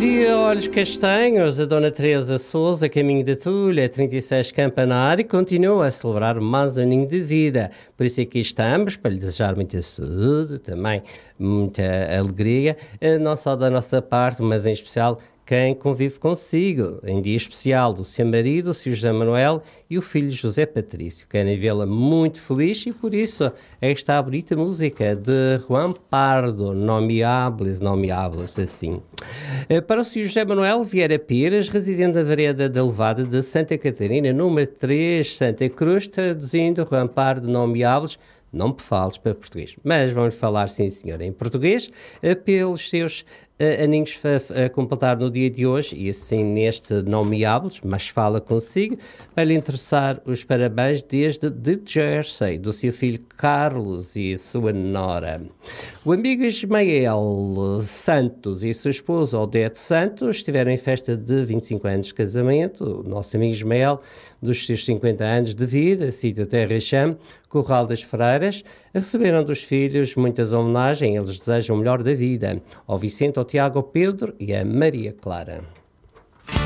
De olhos castanhos, a Dona Teresa Sousa, caminho da Tulha, 36 Campanário, continua a celebrar mais um aninho de vida. Por isso aqui estamos, para lhe desejar muita saúde, também muita alegria, não só da nossa parte, mas em especial quem convive consigo, em dia especial do seu marido, o Sr. José Manuel, e o filho José Patrício. Querem vê-la muito feliz e por isso esta bonita música de Juan Pardo, Não me hables, assim. Para o Sr. José Manuel Vieira Pires, residente da Vereda da Levada de Santa Catarina, número 3, Santa Cruz, traduzindo Juan Pardo, Não me hables, não me fales para português, mas vamos falar, sim senhor, em português, pelos seus aninhos a completar no dia de hoje, e assim neste Não me hables, mas fala consigo, para lhe interessar os parabéns desde de Jersey, do seu filho Carlos e sua nora. O amigo Ismael Santos e sua esposa Odete Santos tiveram em festa de 25 anos de casamento. O nosso amigo Ismael, dos seus 50 anos de vida, sítio Terra e Chame, Corral das Freiras, receberam dos filhos muitas homenagens. Eles desejam o melhor da vida ao Vicente, ao Tiago, ao Pedro e à Maria Clara.